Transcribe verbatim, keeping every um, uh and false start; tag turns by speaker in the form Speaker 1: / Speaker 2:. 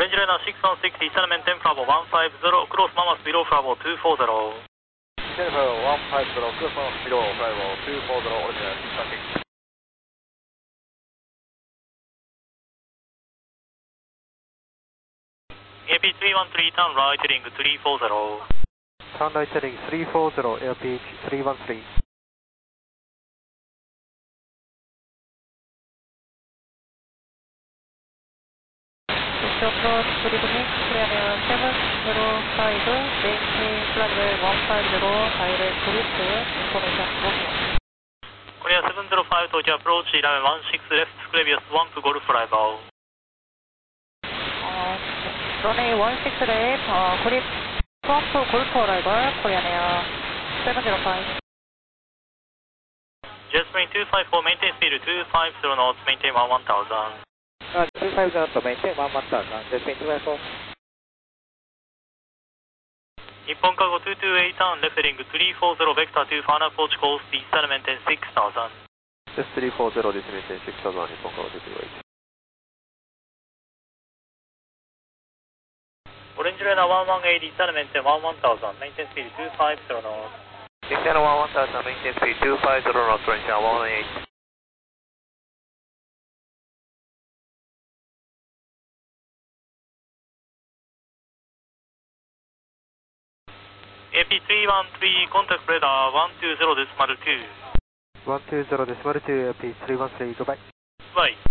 Speaker 1: Orange Liner six one six, descent maintain Bravo one five zero, cross Mamas below Bravo two four zero.
Speaker 2: Jennifer one five zero, cross Mamas below Bravo two four zero, Orange Liner six one six.
Speaker 1: A P three one three, turn right heading three four zero.
Speaker 2: Turn right heading three four zero, A P three one three.
Speaker 3: Approach Brittany, Korean seven zero five, maintain runway one five zero, direct group, information booking.
Speaker 1: Korea seven zero five, Tokyo approach, runway one six left, previous one to Golf Flybow.
Speaker 3: Uh, runway one six left, uh, grip, swamp to Golf arrival, Korean Air seven zero five.
Speaker 1: Jetstream two five four, maintain speed two five zero knots, maintain one one thousand.
Speaker 2: Uh, two five zero to maintain one one thousand, Jetstream two five four.
Speaker 1: Nippon Cargo two two eight, turn left heading three four zero, vector two, final approach course, descent maintain six thousand.
Speaker 2: Just three four zero, this maintain six thousand, Nippon Cargo two two eight.
Speaker 1: Orange Liner one one eight, descent maintain one one thousand, maintain speed two five zero knots.
Speaker 2: Descent one one thousand, maintain speed two five zero knots, Orange Liner one one eight.
Speaker 1: A P three one three, contact radar one two zero decimal two.
Speaker 2: one two zero decimal two, A P three one three, goodbye.
Speaker 1: Bye.